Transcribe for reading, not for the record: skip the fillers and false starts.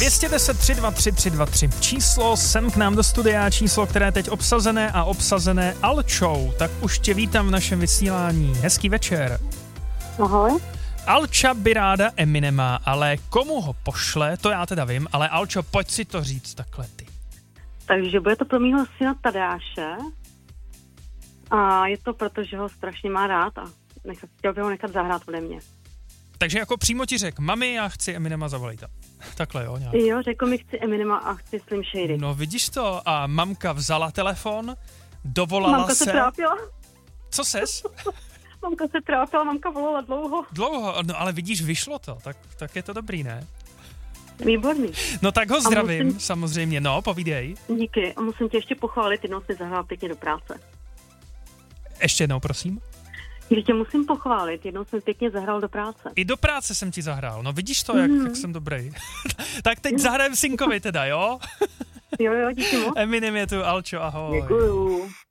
210 323 323 číslo, sem k nám do studia, číslo, které je teď obsazené Alčou. Tak už tě vítám v našem vysílání. Hezký večer. Ahoj. Alča by ráda Eminema, ale komu ho pošle, to já teda vím, ale Alčo, pojď si to říct takhle ty. Takže bude to pro mýho syna Tadeáše a je to proto, že ho strašně má rád a chtěl by ho nechat zahrát ode mě. Takže jako přímo ti řekl, mami, já chci Eminema, zavolejte. Takhle jo, nějak. Jo, řekl mi, chci Eminema a chci Slim Shady. No vidíš to, a mamka vzala telefon, dovolala Mamka se trápila. Co ses? Mamka se trápila, mamka volala dlouho. Dlouho, no ale vidíš, vyšlo to, tak je to dobrý, ne? Výborný. No tak ho zdravím, samozřejmě, no, povídej. Díky, a musím tě ještě pochválit, jednou jsi zahrál pěkně do práce. Ještě jednou, prosím. Když tě musím pochválit, jednou jsem pěkně zahrál do práce. I do práce jsem ti zahrál, no vidíš to, jak jsem dobrý. Tak teď zahrajem synkovi teda, jo? Jo, díky moc. Eminem je tu, Alčo, ahoj. Děkuju.